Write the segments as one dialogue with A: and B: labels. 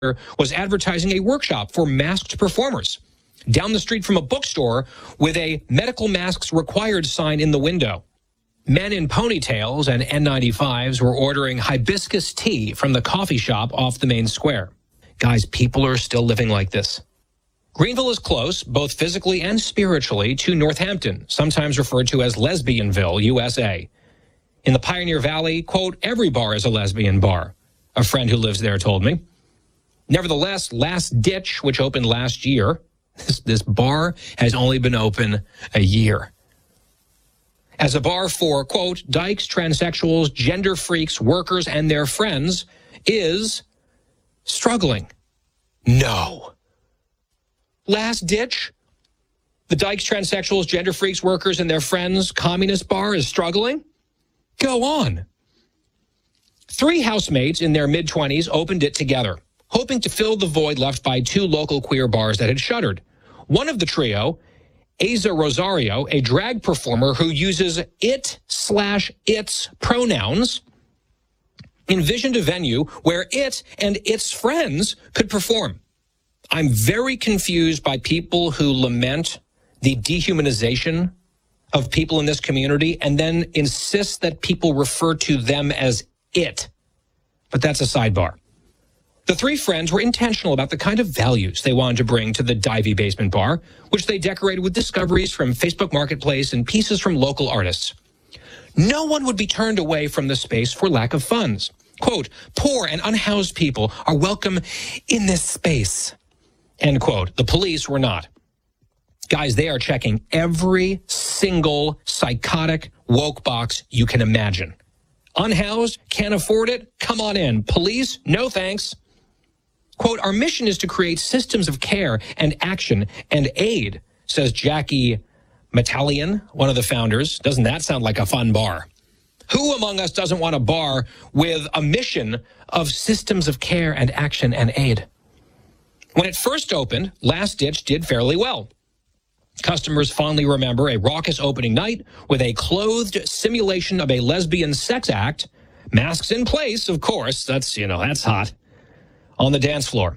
A: was advertising a workshop for masked performers down the street from a bookstore with a medical masks required sign in the window. Men in ponytails and N95s were ordering hibiscus tea from the coffee shop off the main square. Guys, people are still living like this. Greenville is close, both physically and spiritually, to Northampton, sometimes referred to as Lesbianville, USA. In the Pioneer Valley, quote, every bar is a lesbian bar, a friend who lives there told me. Nevertheless, Last Ditch, which opened last year, this bar has only been open a year. As a bar for, quote, dykes, transsexuals, gender freaks, workers, and their friends, is struggling. No. Last Ditch, the dykes, transsexuals, gender freaks, workers, and their friends communist bar is struggling? Go on. 3 housemates in their mid-20s opened it together, hoping to fill the void left by 2 local queer bars that had shuttered. One of the trio, Aza Rosario, a drag performer who uses it/its pronouns, envisioned a venue where it and its friends could perform. I'm very confused by people who lament the dehumanization of people in this community and then insist that people refer to them as it. But that's a sidebar. The 3 friends were intentional about the kind of values they wanted to bring to the Divey Basement Bar, which they decorated with discoveries from Facebook Marketplace and pieces from local artists. No one would be turned away from the space for lack of funds. Quote, poor and unhoused people are welcome in this space. End quote. The police were not. Guys, they are checking every single psychotic woke box you can imagine. Unhoused? Can't afford it? Come on in. Police? No thanks. Quote, our mission is to create systems of care and action and aid, says Jackie Metallian, one of the founders. Doesn't that sound like a fun bar? Who among us doesn't want a bar with a mission of systems of care and action and aid? When it first opened, Last Ditch did fairly well. Customers fondly remember a raucous opening night with a clothed simulation of a lesbian sex act, masks in place, of course, that's hot, on the dance floor.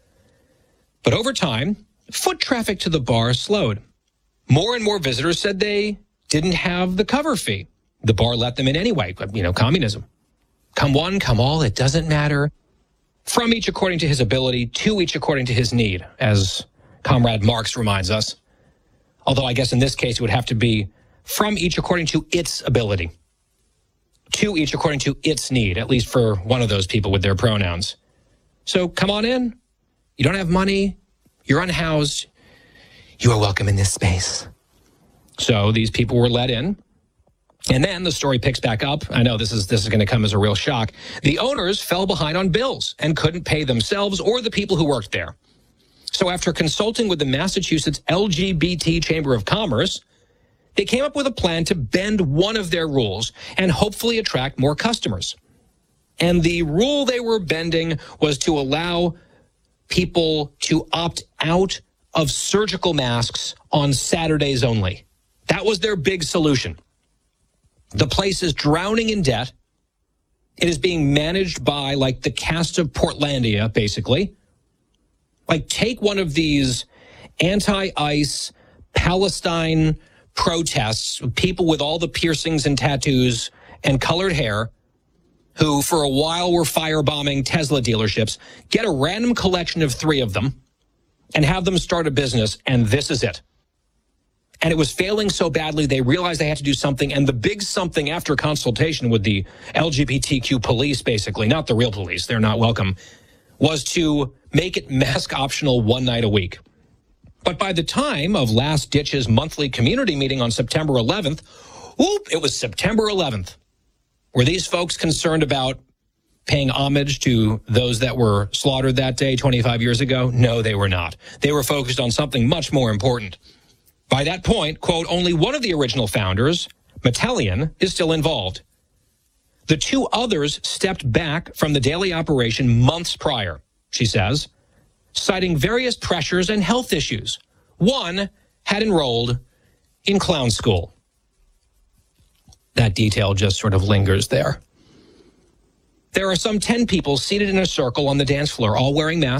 A: But over time, foot traffic to the bar slowed. More and more visitors said they didn't have the cover fee. The bar let them in anyway, communism. Come one, come all, it doesn't matter. From each according to his ability, to each according to his need, as Comrade Marx reminds us. Although I guess in this case it would have to be from each according to its ability, to each according to its need, at least for one of those people with their pronouns. So come on in. You don't have money. You're unhoused. You are welcome in this space. So these people were let in. And then the story picks back up. I know this is going to come as a real shock. The owners fell behind on bills and couldn't pay themselves or the people who worked there. So after consulting with the Massachusetts LGBT Chamber of Commerce, they came up with a plan to bend one of their rules and hopefully attract more customers. And the rule they were bending was to allow people to opt out of surgical masks on Saturdays only. That was their big solution. The place is drowning in debt. It is being managed by like the cast of Portlandia, basically. Like, take one of these anti-ICE Palestine protests, people with all the piercings and tattoos and colored hair, who for a while were firebombing Tesla dealerships, get a random collection of 3 of them and have them start a business, and this is it. And it was failing so badly, they realized they had to do something, and the big something after consultation with the LGBTQ police, basically, not the real police, they're not welcome, was to make it mask optional one night a week. But by the time of Last Ditch's monthly community meeting on September 11th, it was September 11th. Were these folks concerned about paying homage to those that were slaughtered that day 25 years ago? No, they were not. They were focused on something much more important. By that point, quote, only one of the original founders, Metallian, is still involved. The 2 others stepped back from the daily operation months prior, she says, citing various pressures and health issues. One had enrolled in clown school. That detail just sort of lingers there. There are some 10 people seated in a circle on the dance floor, all wearing masks.